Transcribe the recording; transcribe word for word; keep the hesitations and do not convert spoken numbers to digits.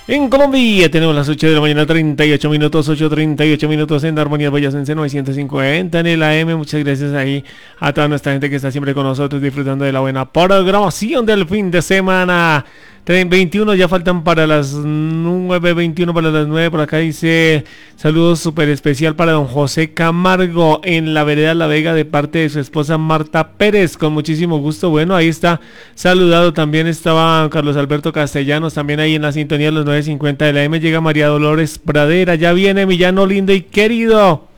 En Colombia tenemos las ocho de la mañana, treinta y ocho minutos, ocho treinta y ocho minutos en Armonía Boyacense novecientos cincuenta en el A M. Muchas gracias ahí a toda nuestra gente que está siempre con nosotros disfrutando de la buena programación del fin de semana. veintiuno ya faltan para las nueve, veintiuno para las nueve. Por acá dice saludos súper especial para don José Camargo en la vereda La Vega de parte de su esposa Marta Pérez, con muchísimo gusto. Bueno, ahí está saludado. También estaba Carlos Alberto Castellanos también ahí en la sintonía de los nueve cincuenta de la M. Llega María Dolores Pradera, ya viene mi llano lindo y querido.